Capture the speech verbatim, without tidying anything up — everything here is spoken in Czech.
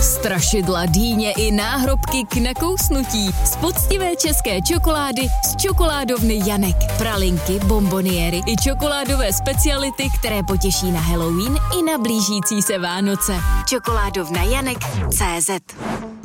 Strašidla, dýně i náhrobky k nakousnutí. Z poctivé české čokolády z čokoládovny Janek. Pralinky, bonboniéry i čokoládové speciality, které potěší na Halloween i na blížící se Vánoce. Čokoládovna Janek tečka cé zet